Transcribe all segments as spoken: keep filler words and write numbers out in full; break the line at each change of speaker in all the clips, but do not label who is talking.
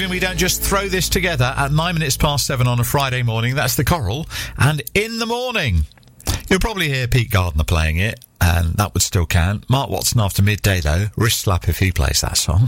proving we don't just throw this together at nine minutes past seven on a Friday morning. That's the Coral. And in the morning, you'll probably hear Pete Gardner playing it, and that would still count. Mark Watson after midday, though. Wrist slap if he plays that song.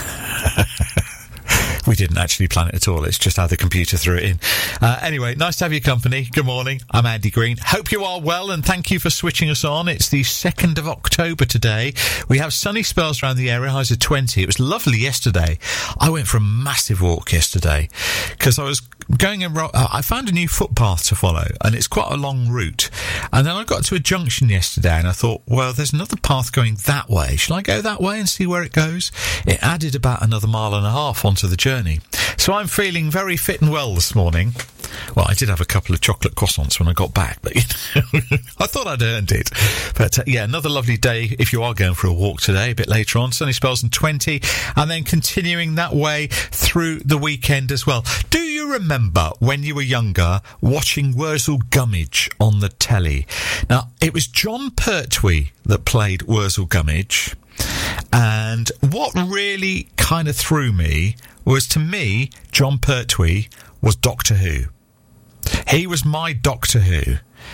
We didn't actually plan it at all. It's just how the computer threw it in. Uh, anyway, nice to have your company. Good morning. I'm Andy Green. Hope you are well, and thank you for switching us on. It's the second of October today. We have sunny spells around the area, highs of twenty. It was lovely yesterday. I went for a massive walk yesterday because I was going in. I found a new footpath to follow, and it's quite a long route. And then I got to a junction yesterday, and I thought, well, there's another path going that way. Shall I go that way and see where it goes? It added about another mile and a half onto the journey. So I'm feeling very fit and well this morning. Well, I did have a couple of chocolate croissants when I got back, but you know, I thought I'd earned it. But uh, yeah, another lovely day if you are going for a walk today, a bit later on. Sunny spells and twenty, and then continuing that way through the weekend as well. Do you remember when you were younger watching Wurzel Gummidge on the telly? Now, it was John Pertwee that played Wurzel Gummidge, and what really kind of threw me was, to me, John Pertwee was Doctor Who. He was my Doctor Who.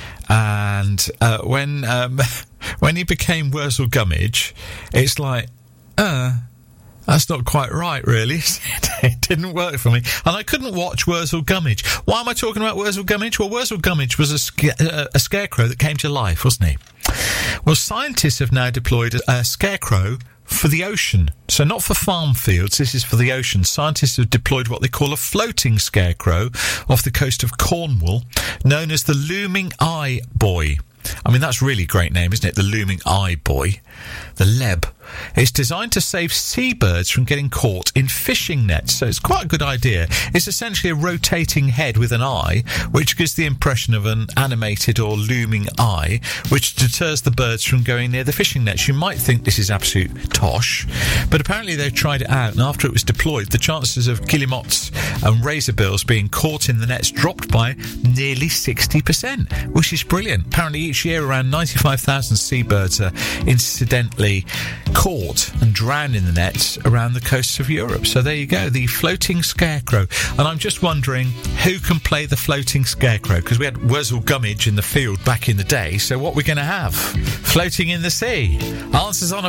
And uh, when um, when he became Wurzel Gummidge, it's like, uh, that's not quite right, really. It didn't work for me. And I couldn't watch Wurzel Gummidge. Why am I talking about Wurzel Gummidge? Well, Wurzel Gummidge was a, sca- uh, a scarecrow that came to life, wasn't he? Well, scientists have now deployed a, a scarecrow for the ocean. So not for farm fields, this is for the ocean. Scientists have deployed what they call a floating scarecrow off the coast of Cornwall, known as the Looming Eye Boy. I mean, that's a really great name, isn't it? The Looming Eye Boy. The Leb. It's designed to save seabirds from getting caught in fishing nets, so it's quite a good idea. It's essentially a rotating head with an eye, which gives the impression of an animated or looming eye, which deters the birds from going near the fishing nets. You might think this is absolute tosh, but apparently they've tried it out, and after it was deployed, the chances of guillemots and razorbills being caught in the nets dropped by nearly sixty percent, which is brilliant. Apparently each year around ninety-five thousand seabirds are incidentally caught and drowned in the nets around the coasts of Europe. So there you go, the floating scarecrow. And I'm just wondering who can play the floating scarecrow, because we had Wurzel Gummidge in the field back in the day, so what we're going to have? Floating in the sea. Answers on a